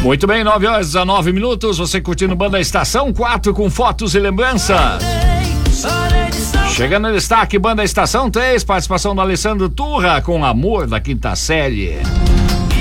Muito bem, 9h19, você curtindo Banda Estação 4 com fotos e lembranças. Chegando no destaque, Banda Estação 3, participação do Alessandro Turra com Amor da Quinta Série.